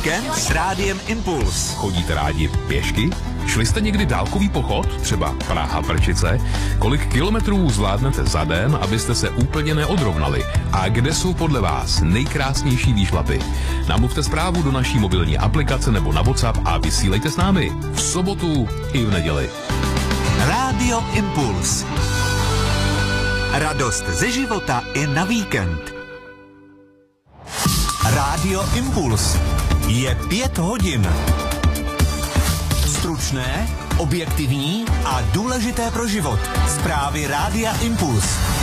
Víkend s Rádiem Impuls. Chodíte rádi pěšky? Šli jste někdy dálkový pochod? Třeba Praha-Prčice? Kolik kilometrů zvládnete za den, abyste se úplně neodrovnali? A kde jsou podle vás nejkrásnější výšlapy? Namluvte zprávu do naší mobilní aplikace nebo na WhatsApp a vysílejte s námi v sobotu i v neděli. Rádio Impuls. Radost ze života i na víkend. Rádio Impuls. Je 5 hodin. Stručné, objektivní a důležité pro život. Zprávy Rádia Impuls.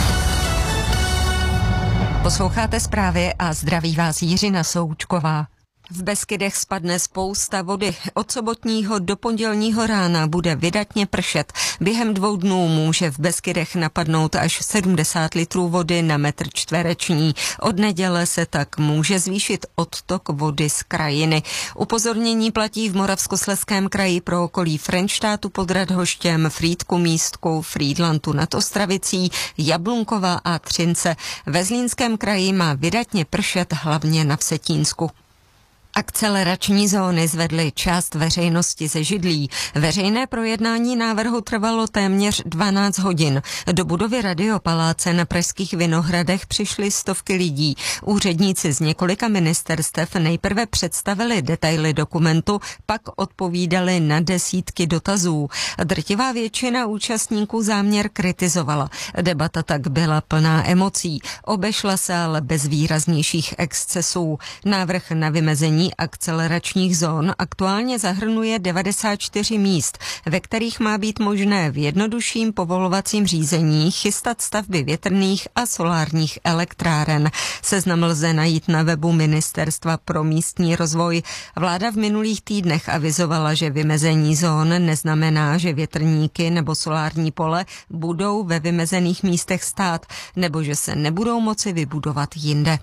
Posloucháte zprávy a zdraví vás Jiřina Součková. V Beskydech spadne spousta vody. Od sobotního do pondělního rána bude vydatně pršet. Během 2 dnů může v Beskydech napadnout až 70 litrů vody na metr čtvereční. Od neděle se tak může zvýšit odtok vody z krajiny. Upozornění platí v Moravskoslezském kraji pro okolí Frenštátu pod Radhoštěm, Frýdku Místku, Frýdlantu nad Ostravicí, Jablunkova a Třince. Ve Zlínském kraji má vydatně pršet hlavně na Vsetínsku. Akcelerační zóny zvedly část veřejnosti ze židlí. Veřejné projednání návrhu trvalo téměř 12 hodin. Do budovy Radiopaláce na pražských Vinohradech přišly stovky lidí. Úředníci z několika ministerstev nejprve představili detaily dokumentu, pak odpovídali na desítky dotazů. Drtivá většina účastníků záměr kritizovala. Debata tak byla plná emocí. Obešla se ale bez výraznějších excesů. Návrh na vymezení akceleračních zón aktuálně zahrnuje 94 míst, ve kterých má být možné v jednodušším povolovacím řízení chystat stavby větrných a solárních elektráren. Seznam lze najít na webu Ministerstva pro místní rozvoj. Vláda v minulých týdnech avizovala, že vymezení zón neznamená, že větrníky nebo solární pole budou ve vymezených místech stát, nebo že se nebudou moci vybudovat jinde.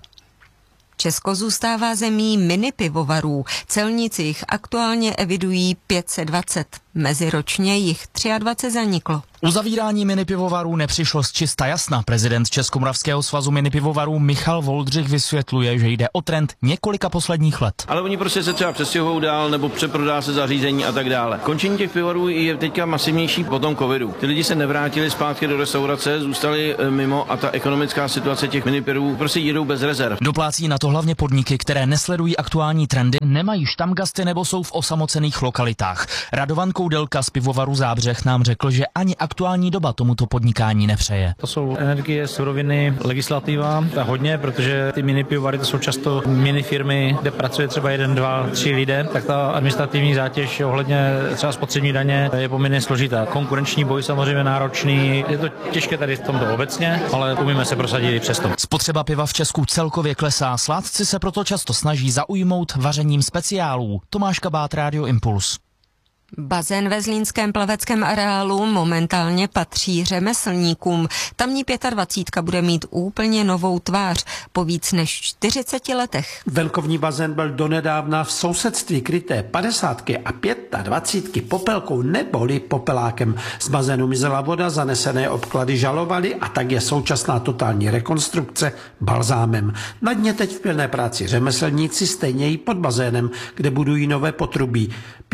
Česko zůstává zemí mini pivovarů. Celníci jich aktuálně evidují 520. Meziročně jich 23 zaniklo. Uzavírání minipivovarů nepřišlo z čista jasna. Prezident Českomoravského svazu minipivovarů Michal Voldřich vysvětluje, že jde o trend několika posledních let. Ale oni prostě se třeba přestěhují dál nebo přeprodá se zařízení a tak dále. Končení těch pivovarů je teďka masivnější po tom covidu. Ty lidi se nevrátili zpátky do restaurace, zůstali mimo a ta ekonomická situace těch minipivovarů prostě jedou bez rezerv. Doplácí na to hlavně podniky, které nesledují aktuální trendy, nemají štamgasty nebo jsou v osamocených lokalitách. Radovan Koudelka z pivovaru Zábřeh nám řekl, že ani aktuální doba tomuto podnikání nepřeje. To jsou energie, suroviny, legislativa a hodně, protože ty mini pivovary to jsou často mini firmy, kde pracuje třeba 1, 2, 3 lidé, tak ta administrativní zátěž ohledně třeba spotřební daně je poměrně složitá. Konkurenční boj samozřejmě náročný, je to těžké tady v tomto obecně, ale umíme se prosadit i přesto. Spotřeba piva v Česku celkově klesá, sládci se proto často snaží zaujmout vařením speciálů. Tomáš Kabát, Rádio Impuls. Bazén ve Zlínském plaveckém areálu momentálně patří řemeslníkům. Tamní 25 bude mít úplně novou tvář po víc než 40 letech. Venkovní bazén byl donedávna v sousedství kryté 50 a 25 popelkou neboli popelákem. Z bazénu mizela voda, zanesené obklady žalovaly a tak je současná totální rekonstrukce balzámem. Na dně teď v pilné práci řemeslníci, stejně i pod bazénem, kde budují nové potrubí.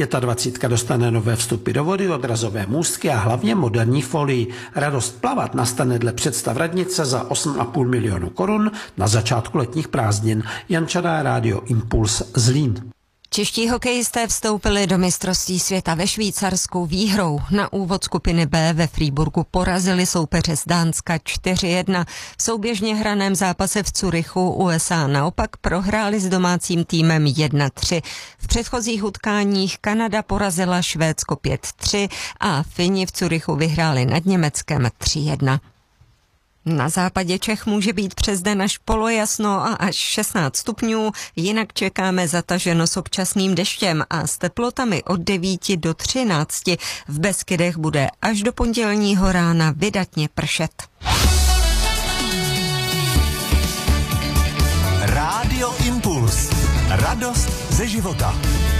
25 dostane nové vstupy do vody, odrazové můstky a hlavně moderní folii. Radost plavat nastane dle představ radnice za 8,5 milionu korun na začátku letních prázdnin. Jan Čadá, Rádio Impuls, Zlín. Čeští hokejisté vstoupili do mistrovství světa ve Švýcarsku výhrou. Na úvod skupiny B ve Freiburgu porazili soupeře z Dánska 4-1. V souběžně hraném zápase v Curychu USA naopak prohráli s domácím týmem 1-3. V předchozích utkáních Kanada porazila Švédsko 5-3 a Fini v Curychu vyhráli nad Německem 3-1. Na západě Čech může být přes den až polojasno a až 16 stupňů, jinak čekáme zataženo s občasným deštěm a s teplotami od 9 do 13. V Beskydech bude až do pondělního rána vydatně pršet. Rádio Impuls. Radost ze života.